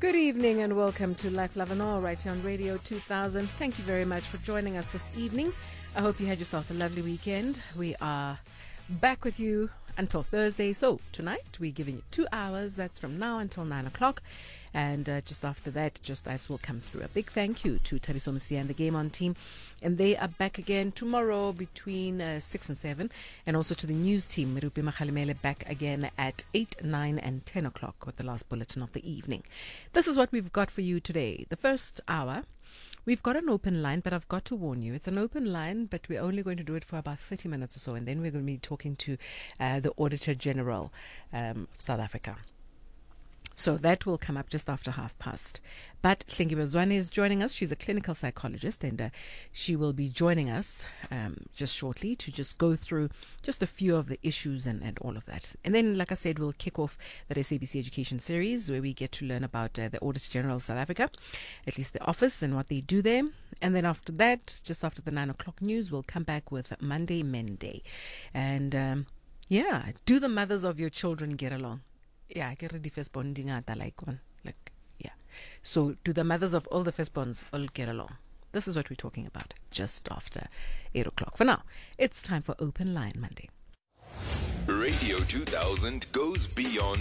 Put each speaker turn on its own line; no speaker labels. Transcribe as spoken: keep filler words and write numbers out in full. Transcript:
Good evening and welcome to Life, Love and All right here on Radio two thousand. Thank you very much for joining us this evening. I hope you had yourself a lovely weekend. We are back with you until Thursday. So tonight we're giving you two hours. That's from now until nine o'clock. And uh, just after that, just as will come through. A big thank you to Thabiso Mosia and the Game On team. And they are back again tomorrow between uh, six and seven. And also to the news team, Merupi Makhalimele, back again at eight, nine and ten o'clock with the last bulletin of the evening. This is what we've got for you today. The first hour, we've got an open line, but I've got to warn you, it's an open line, but we're only going to do it for about thirty minutes or so. And then we're going to be talking to uh, the Auditor General um, of South Africa. So that will come up just after half past. But Hlengiwe Zwane is joining us. She's a clinical psychologist, and uh, she will be joining us um, just shortly to just go through just a few of the issues and, and all of that. And then, like I said, we'll kick off that S A B C Education series where we get to learn about uh, the Auditor General of South Africa, at least the office and what they do there. And then after that, just after the nine o'clock news, we'll come back with Monday Men Day. And um, yeah, do the mothers of your children get along? Yeah, I get ready firstborn like one. Like, yeah. So do the mothers of all the firstborns all get along? This is what we're talking about just after eight o'clock. For now, it's time for Open Line Monday.
Radio two thousand goes beyond